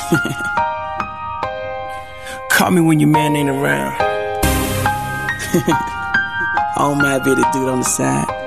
Call me when your man ain't around. I don't mind being the dude on the side.